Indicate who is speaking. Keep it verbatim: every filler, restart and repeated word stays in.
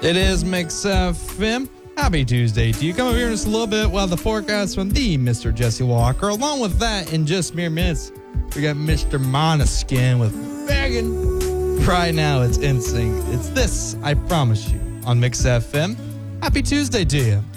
Speaker 1: It is Mix F M. Happy Tuesday to you. Come over here in just a little bit while the forecast from the Mister Jesse Walker. Along with that, in just mere minutes, we got Mister Monoskin with Begging. Right now, it's N Sync. It's this, I promise you, on Mix F M. Happy Tuesday to you.